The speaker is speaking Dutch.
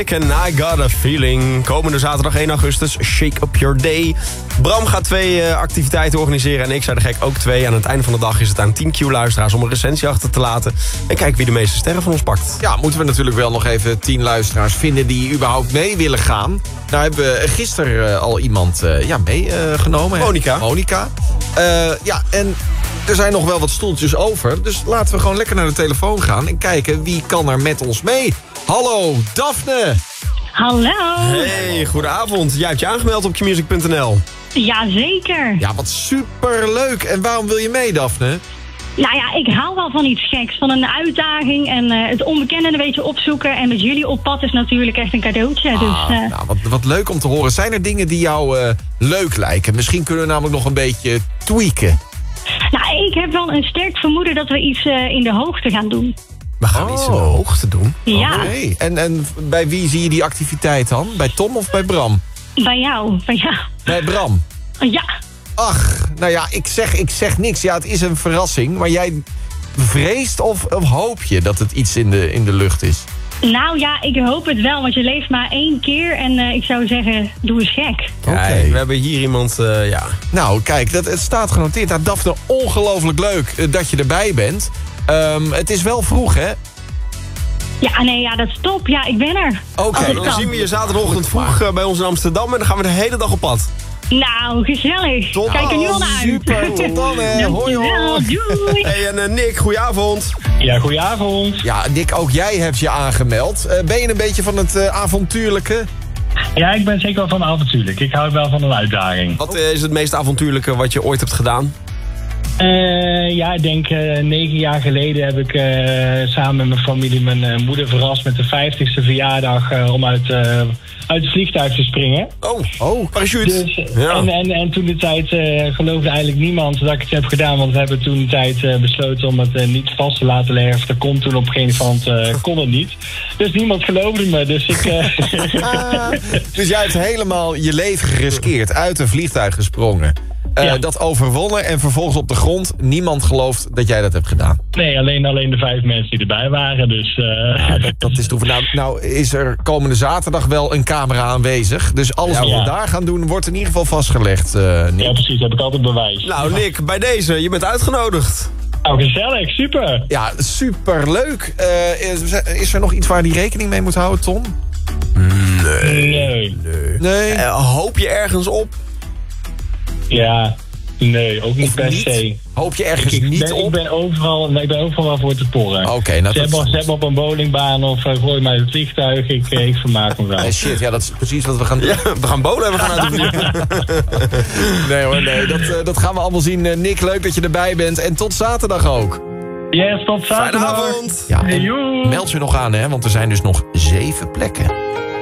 En I Got A Feeling. Komende zaterdag 1 augustus, Shake Up Your Day. Bram gaat 2 activiteiten organiseren en ik zei de gek ook 2. Aan het einde van de dag is het aan 10 Q-luisteraars om een recensie achter te laten. En kijk wie de meeste sterren van ons pakt. Ja, moeten we natuurlijk wel nog even 10 luisteraars vinden die überhaupt mee willen gaan. Nou hebben we gisteren al iemand meegenomen. Monica. Ja, en er zijn nog wel wat stoeltjes over. Dus laten we gewoon lekker naar de telefoon gaan en kijken wie kan er met ons mee. Hallo, Daphne. Hallo. Hey, goedenavond. Jij hebt je aangemeld op qmusic.nl. Jazeker. Ja, wat superleuk. En waarom wil je mee, Daphne? Nou ja, ik hou wel van iets geks. Van een uitdaging en het onbekende een beetje opzoeken. En met jullie op pad is natuurlijk echt een cadeautje. Nou, wat leuk om te horen. Zijn er dingen die jou leuk lijken? Misschien kunnen we namelijk nog een beetje tweaken. Nou, ik heb wel een sterk vermoeden dat we iets in de hoogte gaan doen. We gaan iets in de hoogte doen. Ja. Okay. En bij wie zie je die activiteit dan? Bij Tom of bij Bram? Bij jou. Bij Bram? Ja. Ach, nou ja, ik zeg niks. Ja, het is een verrassing. Maar jij vreest of hoop je dat het iets in de lucht is? Nou ja, ik hoop het wel, want je leeft maar 1 keer. En ik zou zeggen, doe eens gek. Kijk, we hebben hier iemand, Nou, kijk, het staat genoteerd. Nou, Daphne, ongelooflijk leuk dat je erbij bent. Het is wel vroeg, hè? Ja, nee, ja, dat is top. Ja, ik ben er. Oké, dan zien we je zaterdagochtend vroeg bij ons in Amsterdam. En dan gaan we de hele dag op pad. Nou, gezellig. Kijk er nu al naar uit. Super, tot dan, hè. Hoi, hoi. Doei. Hey, en Nick, goedenavond. Ja, goedenavond. Ja, Nick, ook jij hebt je aangemeld. Ben je een beetje van het avontuurlijke? Ja, ik ben zeker wel van avontuurlijk. Ik hou wel van een uitdaging. Wat is het meest avontuurlijke wat je ooit hebt gedaan? Ja, ik denk 9 jaar geleden heb ik samen met mijn familie mijn moeder verrast met de 50ste verjaardag om uit het vliegtuig te springen. Oh, parachute. Dus, ja. en toen de tijd geloofde eigenlijk niemand dat ik het heb gedaan. Want we hebben toen de tijd besloten om het niet vast te laten leggen. Dat kon toen op een gegeven moment kon het niet. Dus niemand geloofde me. Dus ik... Dus jij hebt helemaal je leven geriskeerd, uit een vliegtuig gesprongen. Ja. Dat overwonnen en vervolgens op de grond niemand gelooft dat jij dat hebt gedaan. Nee, alleen de 5 mensen die erbij waren. Dus, dat is toeven. Nou is er komende zaterdag wel een camera aanwezig. Dus alles wat we daar gaan doen wordt in ieder geval vastgelegd. Nick. Ja, precies. Heb ik altijd bewijs. Nou, Nick, bij deze, je bent uitgenodigd. Nou, gezellig. Super. Ja, superleuk. Is er nog iets waar die rekening mee moet houden, Tom? Nee. Hoop je ergens op? Ja, nee, ook niet per se. Hoop je ergens niet op? Ik ben overal wel voor te porren. Oké, nou, Zet me op een bowlingbaan of gooi mij het vliegtuig. Ik vermaak me wel. Shit, ja, dat is precies wat we gaan doen. Ja, we gaan bowlen en we gaan uit de vliegen. Nee hoor, nee. Dat gaan we allemaal zien. Nick, leuk dat je erbij bent. En tot zaterdag ook. Yes, tot zaterdag. Fijne avond. Ja, en meld je nog aan, hè, want er zijn dus nog 7 plekken.